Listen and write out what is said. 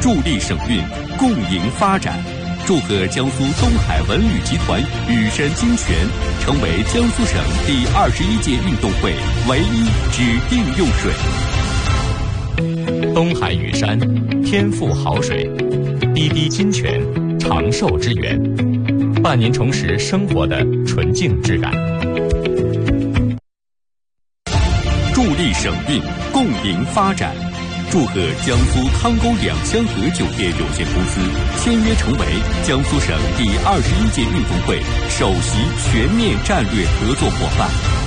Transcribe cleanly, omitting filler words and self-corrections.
助力省运，共赢发展。祝贺江苏东海文旅集团羽山金泉成为江苏省第21届运动会唯一指定用水。 东海羽山，天赋好水，滴滴金泉，长寿之源，伴您重拾生活的纯净质感。 助力省运，共赢发展。祝贺江苏汤沟两香河酒店有限公司签约成为江苏省第21届运动会首席全面战略合作伙伴。